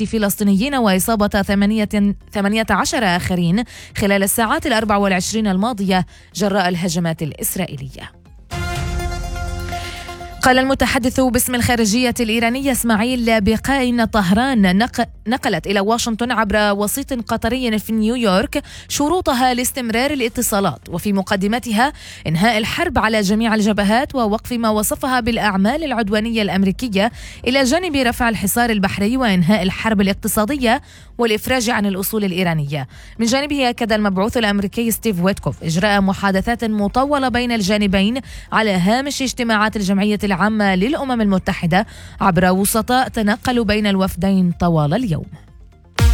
فلسطينيين وإصابة 18 آخرين خلال الساعات 24 الماضية جراء الهجمات الإسرائيلية. قال المتحدث باسم الخارجية الإيرانية إسماعيل بقاء إن طهران نقلت إلى واشنطن عبر وسيط قطري في نيويورك شروطها لاستمرار الاتصالات، وفي مقدمتها إنهاء الحرب على جميع الجبهات ووقف ما وصفها بالأعمال العدوانية الأمريكية، إلى جانب رفع الحصار البحري وإنهاء الحرب الاقتصادية والإفراج عن الأصول الإيرانية. من جانبه أكد المبعوث الأمريكي ستيف ويتكوف إجراء محادثات مطولة بين الجانبين على هامش اجتماعات الجمعية العامة للأمم المتحدة عبر وسطاء تنقلوا بين الوفدين طوال اليوم.